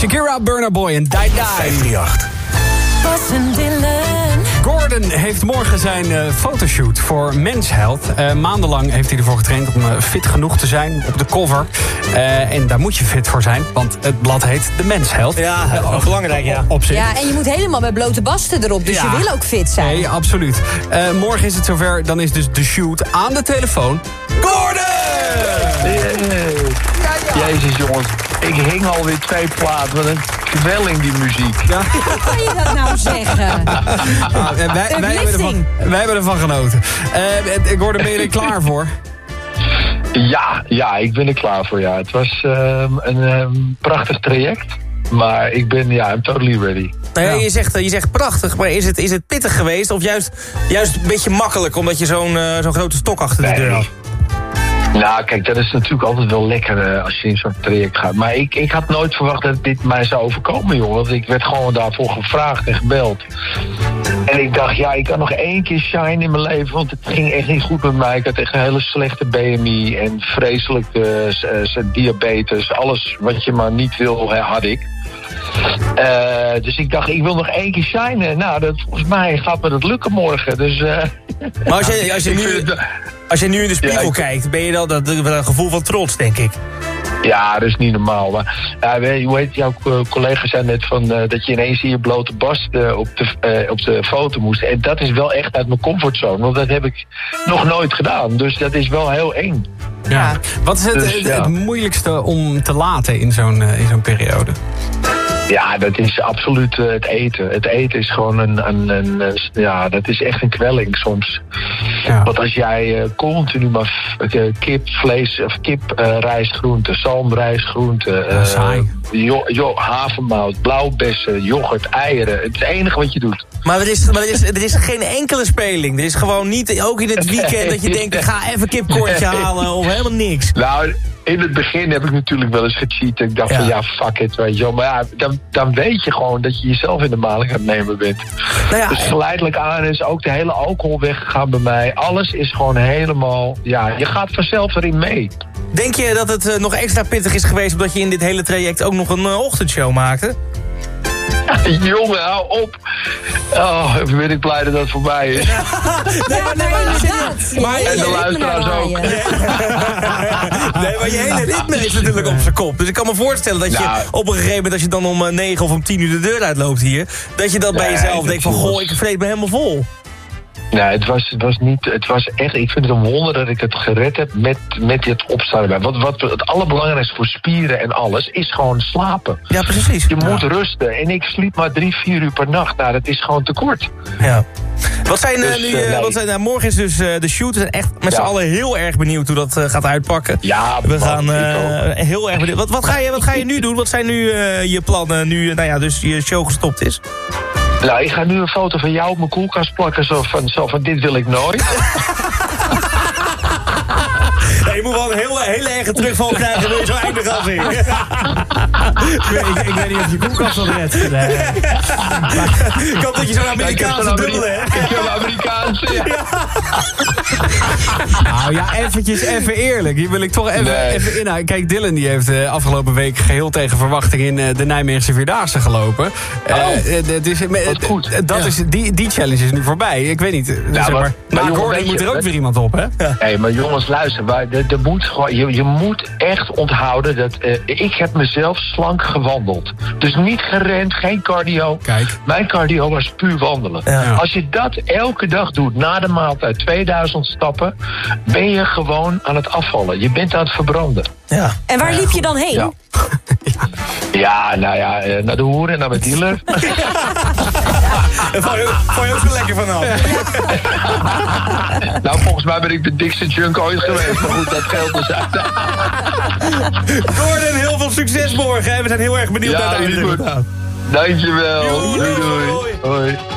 Shakira, Burna Boy en Die Die. 538. Bas en Dylan. Gordon heeft morgen zijn fotoshoot voor Men's Health. Maandenlang heeft hij ervoor getraind om fit genoeg te zijn op de cover. En daar moet je fit voor zijn, want het blad heet de Men's Health. Ja, belangrijk, ja. Op zich. Ja, en je moet helemaal met blote basten erop, dus je wil ook fit zijn. Nee, absoluut. Morgen is het zover, dan is dus de shoot aan de telefoon. Gordon! Jezus jongens, ik hing alweer 2 platen. Wat een kwelling die muziek. Ja. Hoe kan je dat nou zeggen? Wij hebben ervan genoten. Gordon, ben je er klaar voor? Ja, ik ben er klaar voor, ja. Het was een prachtig traject. Maar ik ben, I'm totally ready. Nou ja, je zegt prachtig, maar is het pittig geweest? Of juist een beetje makkelijk, omdat je zo'n grote stok achter de deur had? Nou, kijk, dat is natuurlijk altijd wel lekker als je in zo'n traject gaat. Maar ik had nooit verwacht dat dit mij zou overkomen, joh. Want ik werd gewoon daarvoor gevraagd en gebeld. En ik dacht, ik kan nog 1 keer shine in mijn leven. Want het ging echt niet goed met mij. Ik had echt een hele slechte BMI en vreselijke diabetes. Alles wat je maar niet wil, had ik. Dus ik dacht, ik wil nog 1 keer shinen. Nou, volgens mij gaat me dat lukken morgen. Dus, maar als je nu in de spiegel kijkt, ben je dan dat gevoel van trots, denk ik. Ja, dat is niet normaal. Maar hoe heet jouw collega zei net van dat je ineens in je blote bast op de foto moest. En dat is wel echt uit mijn comfortzone. Want dat heb ik nog nooit gedaan. Dus dat is wel heel eng. Ja. Wat is het moeilijkste om te laten in zo'n periode? Ja, dat is absoluut het eten. Het eten is gewoon dat is echt een kwelling soms. Ja. Want als jij continu maar kip, vlees of rijst, groenten, zalm, rijst, groenten, havermout, blauwbessen, yoghurt, eieren. Het is het enige wat je doet. Maar er is geen enkele speling. Er is gewoon niet, ook in het weekend, dat je denkt, ik ga even kipkortje halen of helemaal niks. Nou, in het begin heb ik natuurlijk wel eens gecheat. Ik dacht van fuck it, weet je wel. Maar dan weet je gewoon dat je jezelf in de maling aan het nemen bent. Nou dus geleidelijk aan is ook de hele alcohol weggegaan bij mij. Alles is gewoon helemaal, je gaat vanzelf erin mee. Denk je dat het nog extra pittig is geweest omdat je in dit hele traject ook nog een ochtendshow maakte? Jongen, hou op. Oh, ben ik blij dat dat voorbij is. En de luisteraars ook. Nee, maar je hele ritme is natuurlijk op zijn kop. Dus ik kan me voorstellen dat je op een gegeven moment, als je dan om 9 of om 10 uur de deur uitloopt hier, dat je dat bij jezelf denkt van, goh, ik vreet me helemaal vol. Nee, het was echt, ik vind het een wonder dat ik het gered heb met dit opstaan erbij. Wat het allerbelangrijkste voor spieren en alles is gewoon slapen. Ja, precies. Je moet rusten. En ik sliep maar 3-4 uur per nacht. Nou, dat is gewoon te kort. Ja. Morgen is dus de shoot. We zijn echt met z'n allen heel erg benieuwd hoe dat gaat uitpakken. Ja, we gaan heel erg benieuwd. Wat ga je nu doen? Wat zijn nu je plannen nu dus je show gestopt is? Nou, ik ga nu een foto van jou op mijn koelkast plakken. Zo van dit wil ik nooit. Ja, je moet wel een hele erge terugval krijgen. Wil je zo eindig gaan zien. Ik weet niet of je koelkast al redt. Ik hoop dat je zo'n Amerikaanse dubbel hebt. Ik heb een Amerikaanse, Nou ja, even eerlijk. Hier wil ik toch even inhouden. Kijk, Dylan die heeft afgelopen week geheel tegen verwachting in de Nijmeegse Vierdaagse gelopen. Die challenge is nu voorbij. Ik weet niet. Maar Gordon moet er ook weer iemand op, hè? Nee, maar jongens, luister. Je moet echt onthouden dat ik heb mezelf slank gewandeld. Dus niet gerend, geen cardio. Kijk. Mijn cardio was puur wandelen. Ja. Als je dat elke dag doet, na de maaltijd, 2000 stappen, ben je gewoon aan het afvallen. Je bent aan het verbranden. Ja. En waar liep je dan heen? Naar de hoer en naar mijn dealer. Daar vond je ook zo lekker vanaf. Nou, volgens mij ben ik de dikste junk ooit geweest. Maar goed, dat geldt dus uit. Gordon, heel veel succes morgen. We zijn heel erg benieuwd naar het einde. Dankjewel. Doei. Hoi.